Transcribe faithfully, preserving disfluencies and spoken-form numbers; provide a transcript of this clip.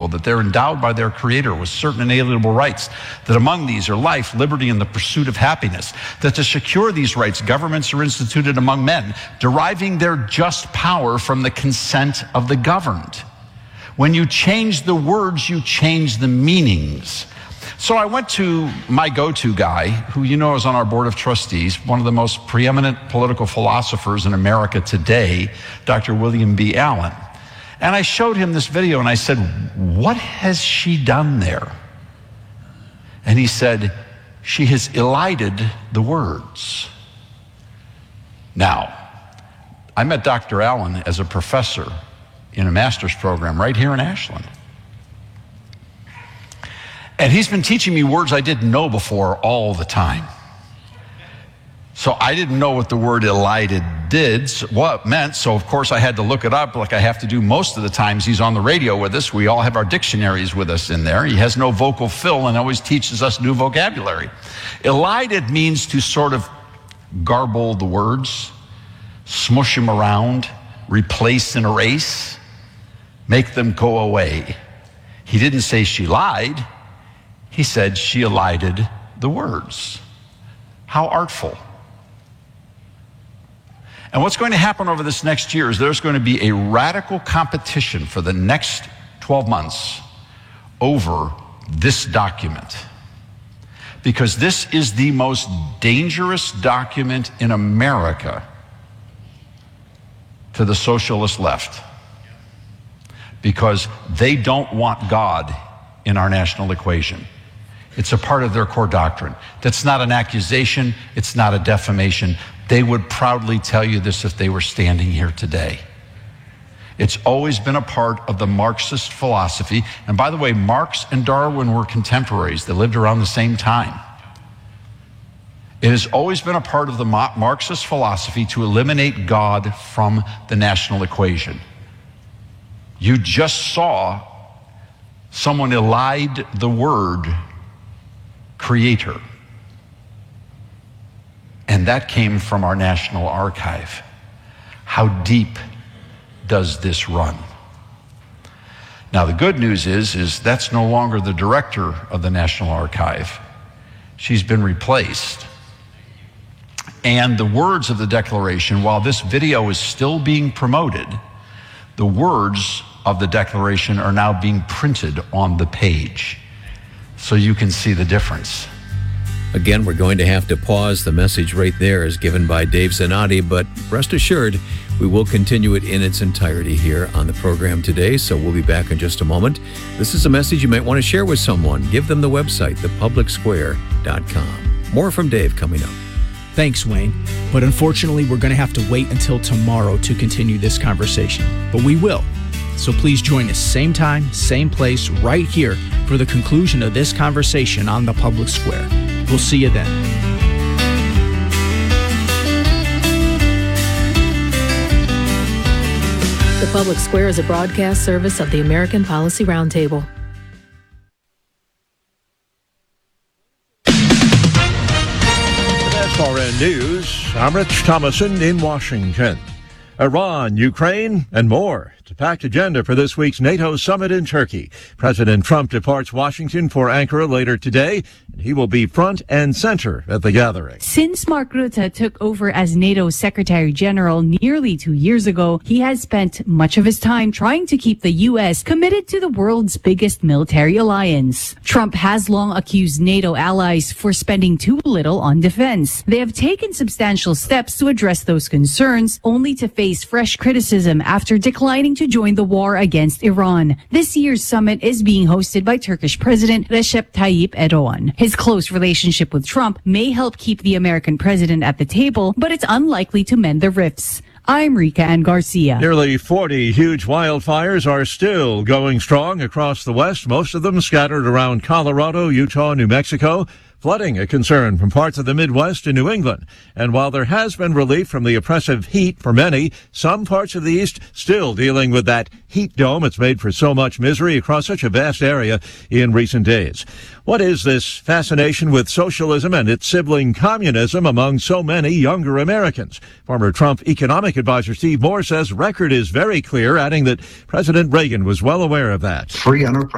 that they're endowed by their Creator with certain inalienable rights, that among these are life, liberty, and the pursuit of happiness, that to secure these rights, governments are instituted among men, deriving their just power from the consent of the governed. When you change the words, you change the meanings. So I went to my go-to guy, who you know is on our board of trustees, one of the most preeminent political philosophers in America today, Doctor William B. Allen. And I showed him this video and I said, what has she done there? And he said, she has elided the words. Now, I met Doctor Allen as a professor in a master's program right here in Ashland. And he's been teaching me words I didn't know before all the time. So I didn't know what the word elided did, what it meant, so of course I had to look it up like I have to do most of the times he's on the radio with us. We all have our dictionaries with us in there. He has no vocal fill and always teaches us new vocabulary. Elided means to sort of garble the words, smush them around, replace and erase, make them go away. He didn't say she lied. He said she elided the words. How artful. And what's going to happen over this next year is there's going to be a radical competition for the next twelve months over this document. Because this is the most dangerous document in America to the socialist left. Because they don't want God in our national equation. It's a part of their core doctrine. That's not an accusation. It's not a defamation. They would proudly tell you this if they were standing here today. It's always been a part of the Marxist philosophy. And by the way, Marx and Darwin were contemporaries. They lived around the same time. It has always been a part of the Marxist philosophy to eliminate God from the national equation. You just saw someone elide the word Creator. And that came from our National Archive. How deep does this run? Now the good news is, is that's no longer the director of the National Archive. She's been replaced. And the words of the Declaration, while this video is still being promoted, the words of the Declaration are now being printed on the page. So you can see the difference. Again, we're going to have to pause. The message right there is given by Dave Zanotti, but rest assured, we will continue it in its entirety here on the program today, so we'll be back in just a moment. This is a message you might want to share with someone. Give them the website, the public square dot com. More from Dave coming up. Thanks, Wayne. But unfortunately, we're going to have to wait until tomorrow to continue this conversation. But we will. So please join us same time, same place, right here for the conclusion of this conversation on the Public Square. We'll see you then. The Public Square is a broadcast service of the American Policy Roundtable. S R N News, I'm Rich Thomason in Washington. Iran, Ukraine, and more. It's a packed agenda for this week's NATO summit in Turkey. President Trump departs Washington for Ankara later today, and he will be front and center at the gathering. Since Mark Rutte took over as NATO Secretary General nearly two years ago, he has spent much of his time trying to keep the U S committed to the world's biggest military alliance. Trump has long accused NATO allies for spending too little on defense. They have taken substantial steps to address those concerns, only to face fresh criticism after declining to join the war against Iran. This year's summit is being hosted by Turkish President Recep Tayyip Erdogan. His close relationship with Trump may help keep the American president at the table, but it's unlikely to mend the rifts. I'm Rika Ann Garcia. Nearly forty huge wildfires are still going strong across the West, most of them scattered around Colorado, Utah, New Mexico. Flooding a concern from parts of the Midwest and New England. And while there has been relief from the oppressive heat for many, some parts of the East still dealing with that heat dome. It's made for so much misery across such a vast area in recent days. What is this fascination with socialism and its sibling communism among so many younger Americans? Former Trump economic advisor Steve Moore says record is very clear, adding that President Reagan was well aware of that. Free enterprise.